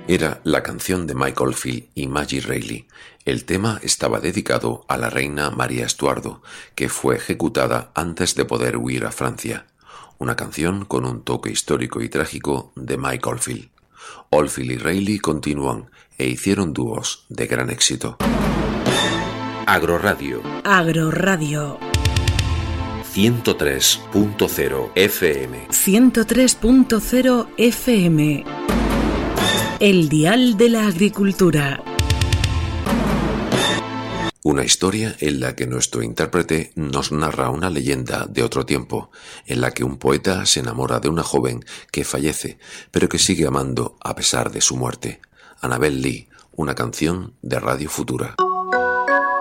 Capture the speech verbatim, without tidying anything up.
Era la canción de Mike Oldfield y Maggie Reilly. El tema estaba dedicado a la reina María Estuardo, que fue ejecutada antes de poder huir a Francia. Una canción con un toque histórico y trágico de Mike Oldfield. Oldfield y Reilly continúan e hicieron dúos de gran éxito. Agroradio. Agroradio. ciento tres punto cero F M. ciento tres punto cero F M. El dial de la agricultura. Una historia en la que nuestro intérprete nos narra una leyenda de otro tiempo, en la que un poeta se enamora de una joven que fallece, pero que sigue amando a pesar de su muerte. Annabel Lee, una canción de Radio Futura.